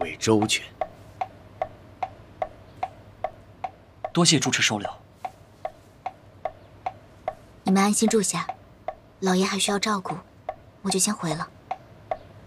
为周全。 多谢主持收留。 你们安心住下，老爷还需要照顾，我就先回了。